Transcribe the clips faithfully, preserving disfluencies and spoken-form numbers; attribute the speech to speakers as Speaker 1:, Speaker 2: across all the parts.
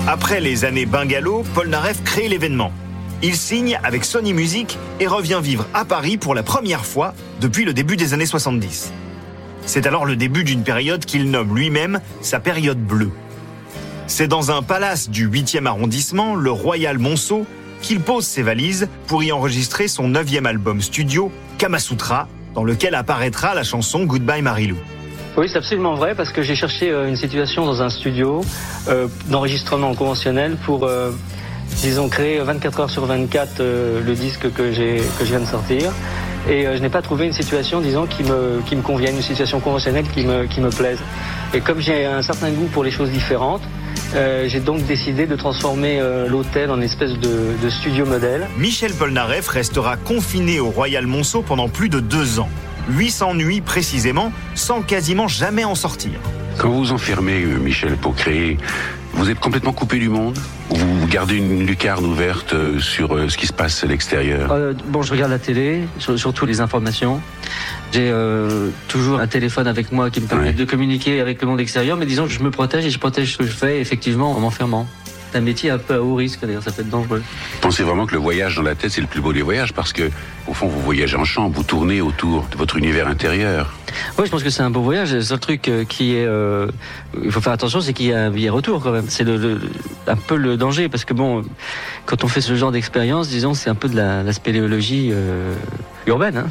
Speaker 1: Après les années bungalow, Polnareff crée l'événement. Il signe avec Sony Music et revient vivre à Paris pour la première fois depuis le début des années soixante-dix. C'est alors le début d'une période qu'il nomme lui-même sa période bleue. C'est dans un palace du huitième arrondissement, le Royal Monceau, qu'il pose ses valises pour y enregistrer son neuvième album studio, Kamasutra, dans lequel apparaîtra la chanson Goodbye Marilou.
Speaker 2: Oui, c'est absolument vrai, parce que j'ai cherché une situation dans un studio euh, d'enregistrement conventionnel pour, euh, disons, créer vingt-quatre heures sur vingt-quatre euh, le disque que, j'ai, que je viens de sortir. Et euh, je n'ai pas trouvé une situation, disons, qui me, qui me convienne, une situation conventionnelle qui me, qui me plaise. Et comme j'ai un certain goût pour les choses différentes, euh, j'ai donc décidé de transformer euh, l'hôtel en une espèce de, de studio modèle.
Speaker 1: Michel Polnareff restera confiné au Royal Monceau pendant plus de deux ans. huit cents nuits précisément, sans quasiment jamais en sortir.
Speaker 3: Quand vous vous enfermez, Michel, pour créer, vous êtes complètement coupé du monde? Ou vous gardez une lucarne ouverte sur ce qui se passe à l'extérieur?
Speaker 2: euh, Bon, je regarde la télé, surtout les informations. J'ai euh, toujours un téléphone avec moi qui me permet ouais. de communiquer avec le monde extérieur, mais disons que je me protège et je protège ce que je fais, effectivement, en m'enfermant. C'est un métier un peu à haut risque, d'ailleurs, ça peut être dangereux.
Speaker 3: Pensez vraiment que le voyage dans la tête, c'est le plus beau des voyages, parce que, au fond, vous voyagez en chambre, vous tournez autour de votre univers intérieur.
Speaker 2: Oui, je pense que c'est un beau voyage. Le seul truc qui est, euh, il faut faire attention, c'est qu'il y a un billet retour quand même. C'est le, le, un peu le danger, parce que bon, quand on fait ce genre d'expérience, disons, c'est un peu de la, la spéléologie euh, urbaine. Hein.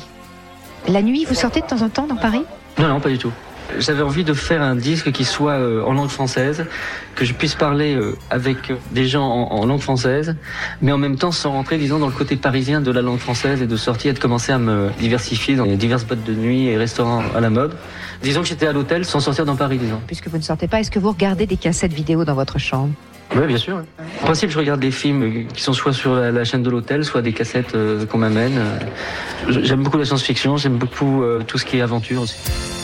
Speaker 4: La nuit, vous sortez de temps en temps dans Paris ?
Speaker 2: Non, non, pas du tout. J'avais envie de faire un disque qui soit euh, en langue française, que je puisse parler euh, avec des gens en, en langue française, mais en même temps sans rentrer, disons, dans le côté parisien de la langue française et de sortir et de commencer à me diversifier dans les diverses boîtes de nuit et restaurants à la mode. Disons que j'étais à l'hôtel sans sortir dans Paris, disons.
Speaker 4: Puisque vous ne sortez pas, est-ce que vous regardez des cassettes vidéo dans votre chambre ?
Speaker 2: Oui, bien sûr. En principe, je regarde des films qui sont soit sur la, la chaîne de l'hôtel, soit des cassettes euh, qu'on m'amène. J'aime beaucoup la science-fiction, j'aime beaucoup euh, tout ce qui est aventure aussi.